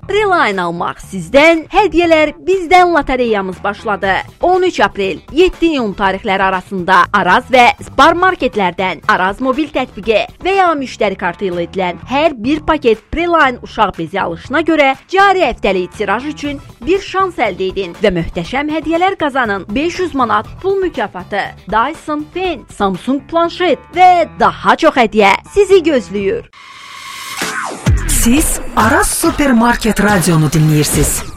Preline almaq sizdən, hədiyyələr bizdən lotereyamız başladı. 13 aprel 7 iyun tarixləri arasında Araz və Spar marketlərdən Araz mobil tətbiqi və ya müştəri kartı ilə edilən hər bir paket Preline uşaq bezi alışına görə cari həftəlik tiraj üçün bir şans əldə edin və möhtəşəm hədiyyələr qazanın. 500 manat pul mükafatı, Dyson Fen, Samsung planşet və daha çox hədiyyə sizi gözləyir. Siz Araz Supermarket radionu dinləyirsiniz.